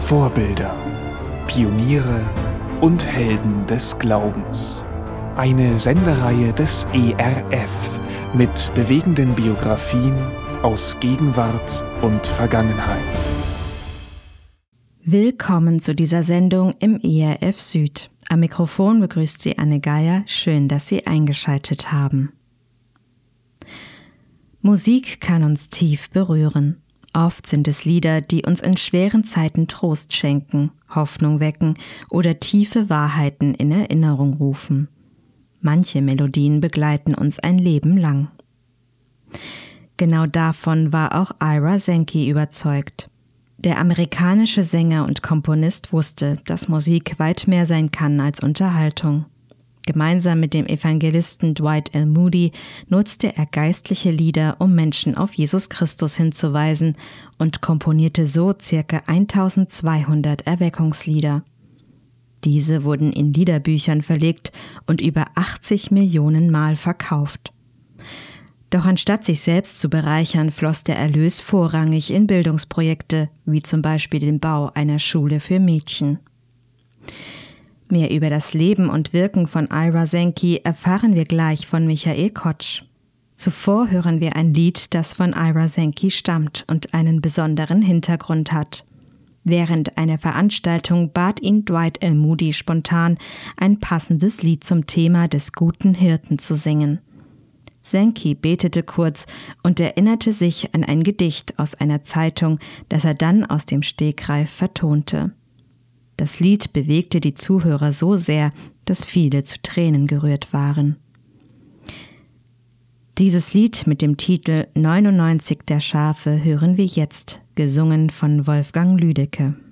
Vorbilder, Pioniere und Helden des Glaubens. Eine Sendereihe des ERF mit bewegenden Biografien aus Gegenwart und Vergangenheit. Willkommen zu dieser Sendung im ERF Süd. Am Mikrofon begrüßt Sie Anne Geier. Schön, dass Sie eingeschaltet haben. Musik kann uns tief berühren. Oft sind es Lieder, die uns in schweren Zeiten Trost schenken, Hoffnung wecken oder tiefe Wahrheiten in Erinnerung rufen. Manche Melodien begleiten uns ein Leben lang. Genau davon war auch Ira Sankey überzeugt. Der amerikanische Sänger und Komponist wusste, dass Musik weit mehr sein kann als Unterhaltung. Gemeinsam mit dem Evangelisten Dwight L. Moody nutzte er geistliche Lieder, um Menschen auf Jesus Christus hinzuweisen und komponierte so ca. 1200 Erweckungslieder. Diese wurden in Liederbüchern verlegt und über 80 Millionen Mal verkauft. Doch anstatt sich selbst zu bereichern, floss der Erlös vorrangig in Bildungsprojekte, wie zum Beispiel den Bau einer Schule für Mädchen. Mehr über das Leben und Wirken von Ira Sankey erfahren wir gleich von Michael Kotsch. Zuvor hören wir ein Lied, das von Ira Sankey stammt und einen besonderen Hintergrund hat. Während einer Veranstaltung bat ihn Dwight L. Moody spontan, ein passendes Lied zum Thema des guten Hirten zu singen. Sankey betete kurz und erinnerte sich an ein Gedicht aus einer Zeitung, das er dann aus dem Stegreif vertonte. Das Lied bewegte die Zuhörer so sehr, dass viele zu Tränen gerührt waren. Dieses Lied mit dem Titel 99 der Schafe hören wir jetzt, gesungen von Wolfgang Lüdecke.